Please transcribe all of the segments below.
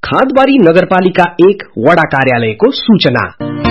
खादबारी नगरपालिका 1 वडा कार्यालयको सूचना।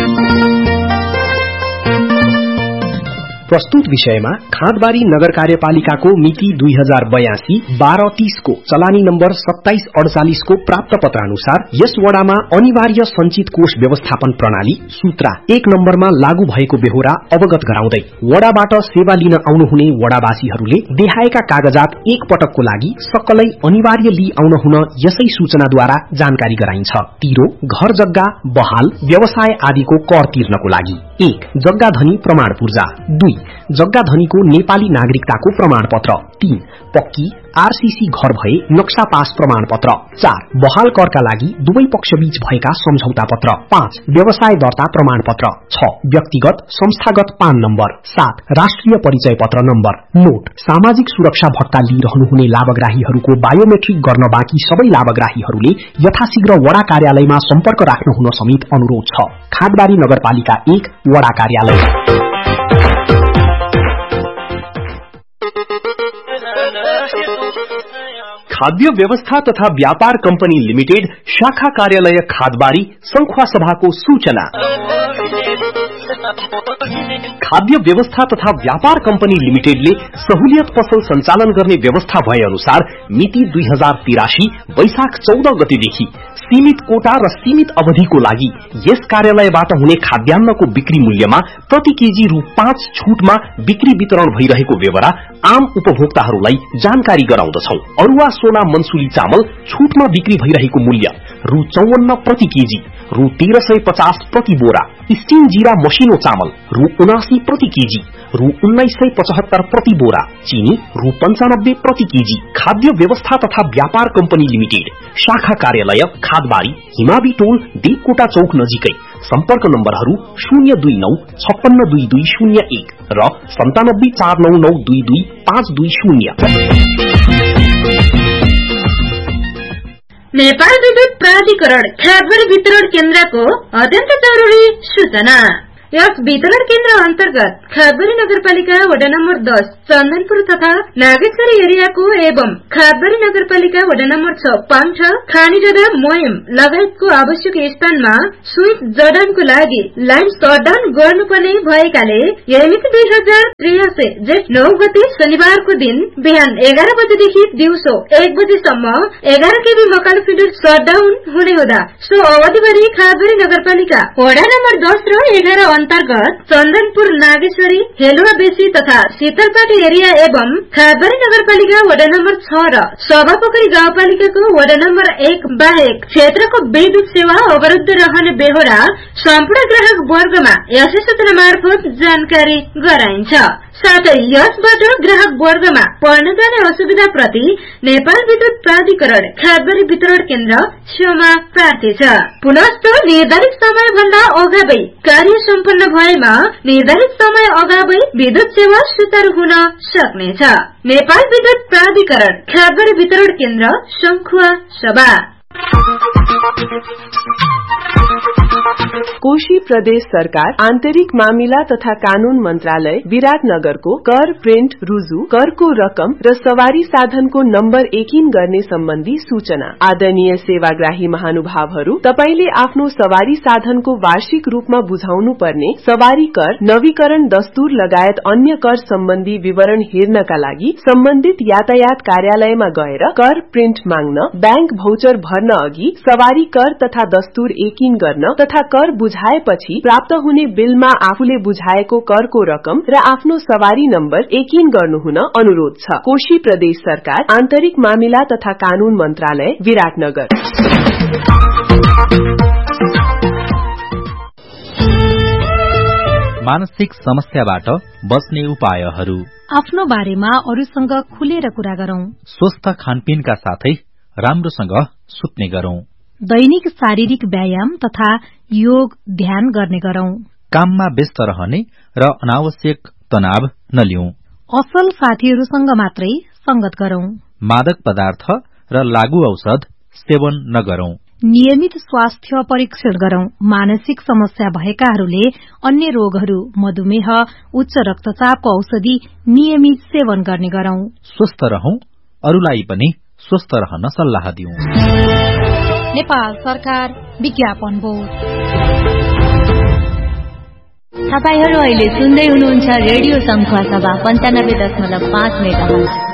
प्रस्तुत विषयमा खादबारी नगर कार्यपालिकाको मिति 2082-1230 को चलानी नम्बर 2748 को प्राप्त पत्र अनुसार यस वडामा अनिवार्य संचित कोष व्यवस्थापन प्रणाली सूत्रा 1 नम्बरमा लागू भएको बेहोरा अवगत गराउँदै वडाबाट सेवा लिन आउनुहुने वडावासीहरूले देखाएका कागजात एक पटकको लागि सक्कलै अनिवार्य लिई आउन हुन यसै सूचनाद्वारा जानकारी गराइन्छ। तिरो, घर जग्गा, बहाल, व्यवसाय आदिको कर तिर्नको लागि 1. जग्गा धनी प्रमाण पूर्जा 2. जग्गा धनीको नेपाली नागरिकताको प्रमाणपत्र 3. पक्की आरसीसी घर भए नक्सा पास प्रमाणपत्र 4. बहाल करका लागि दुवै पक्षबीच भएका सम्झौता पत्र 5. व्यवसाय दर्ता प्रमाणपत्र 6. व्यक्तिगत संस्थागत पान नम्बर 7. राष्ट्रिय परिचय पत्र नम्बर। नोट: सामाजिक सुरक्षा भत्ता लिइरहनुहुने लाभग्राहीहरूको बायोमेट्रिक गर्न बाँकी सबै लाभग्राहीहरूले यथाशीघ्र वडा कार्यालयमा सम्पर्क राख्न हुन समेत अनुरोध छ। खादबारी नगरपालिका 1 वडा कार्यालय। खाद्य व्यवस्था तथा व्यापार कंपनी लिमिटेड शाखा कार्यालय खादबारी संखुवा सभाको सूचना। खाद्य व्यवस्था तथा व्यापार कंपनी लिमिटेडले सहुलियत पसल सञ्चालन गर्ने व्यवस्था भए अनुसार मिति 2083 वैशाख 14 गतेदेखि सीमित कोटा र सीमित अवधिको लागि यस कार्यालयबाट हुने खाद्यान्नको बिक्री मूल्यमा प्रति केजी रु 5 छूटमा बिक्री वितरण भइरहेको बेहोरा आम उपभोक्ताहरूलाई जानकारी गराउँदछौ। अरुवा सोना मनसुली चामल छूटमा बिक्री भइरहेको मूल्य रु 54 प्रति केजी, रु 1350 प्रति बोरा। स्टीम जीरा मसिनो चामल रु 79 प्रति केजी, रु 1975 प्रति बोरा। चीनी रु 95 प्रति केजी। खाद्य व्यवस्था तथा व्यापार कंपनी लिमिटेड शाखा कार्यालय खादबारी, हिमावी टोल, देवकोटा चौक नजिकै। सम्पर्क नम्बरहरू 029 562201 र 9749922520। नेपाल विद्युत प्राधिकरण खादबारी वितरण केन्द्रको अत्यन्त जरुरी सूचना। यस वितरण केन्द्र अन्तर्गत खादबारी नगरपालिका वडा नम्बर 10 चन्दनपुर तथा नागेश्वरी एरियाको एवं खादबारी नगरपालिका वडा नम्बर 6 पाङछा, खानीजडा, मोयम लगायतको आवश्यक स्थानमा स्विच जडानको लागि लाइन सटडाउन गर्नुपर्ने भएकाले मिति 2083 जेठ 9 गते शनिबारको दिन बिहान 11 बजेदेखि दिउँसो 1 बजेसम्म 11 केबी मकालो फिडर सटडाउन हुने हुँदा सो अवधिभरि खादबारी नगरपालिका वडा नम्बर 10 र 11 अन्तर्गत चन्दनपुर, नागेश्वरी, हेलुवा बेसी तथा शीतलपाटी एरिया एवं खादबारी नगरपालिका वडा नम्बर 6 र सभापोखरी गाउँपालिकाको वडा नम्बर 1 बाहेक क्षेत्रको विद्युत सेवा अवरुद्ध रहने बेहोरा सम्पूर्ण ग्राहक वर्गमा यसै सूचना मार्फत जानकारी गराइन्छ। साथै यसबाट ग्राहक वर्गमा पर्न जाने असुविधा प्रति नेपाल विद्युत प्राधिकरण खादबारी वितरण केन्द्र क्षमा प्रार्थी छ। पुनश्च निर्धारित समय भन्दा अगावै कार्य सम्पन्न भएमा निर्धारित समय अगावै विद्युत सेवा सुचारू हुन सक्नेछ। नेपाल विद्युत प्राधिकरण खादबारी वितरण केन्द्र संखुवा सभा। कोशी प्रदेश सरकार आन्तरिक मामिला तथा कानून मन्त्रालय विराटनगरको कर, प्रिन्ट, रुजु, करको रकम र सवारी साधनको नम्बर एकिन गर्ने सम्बन्धी सूचना। आदरणीय सेवाग्राही महानुभावहरू, तपाईले आफ्नो सवारी साधनको वार्षिक रूपमा बुझाउनु पर्ने सवारी कर, नवीकरण दस्तुर लगायत अन्य कर सम्बन्धी विवरण हेर्नका लागि सम्बन्धित यातायात कार्यालयमा गएर कर प्रिन्ट माग्न, ब्याङ्क भौचर भर्न अघि सवारी कर तथा दस्तुर एकिन गर्न तथा कर बुझाएपछि प्राप्त हुने बिलमा आफूले बुझाएको करको रकम र आफ्नो सवारी नम्बर एकिन गर्नु हुन अनुरोध छ। कोशी प्रदेश सरकार आन्तरिक मामिला तथा कानून मन्त्रालय विराटनगर। मानसिक समस्याबाट बच्ने उपायहरू। आफ्नो बारेमा अरूसँग खुलेर कुरा गरौं। स्वस्थ खानपिनका साथै राम्रोसँग सुत्ने गरौं। दैनिक शारीरिक व्यायाम तथा योग ध्यान गर्ने गरौं। काममा व्यस्त रहने र अनावश्यक तनाव नलिउँ। असल साथीहरूसँग मात्रै संगत गरौं। मादक पदार्थ र लागू औषध सेवन नगरौं। नियमित स्वास्थ्य परीक्षण गरौं। मानसिक समस्या भएकाहरूले अन्य रोगहरू, मधुमेह, उच्च रक्तचापको औषधि नियमित सेवन गर्ने गरौं। स्वस्थ रहौं, अरूलाई पनि स्वस्थ रहन सल्लाह दिउँ। नेपाल सरकार विज्ञापन बोर्ड। तपाईहरु अहिले सुन्दै हुनुहुन्छ रेडियो संखुवा सभा 95.5 मेगाहर्ज।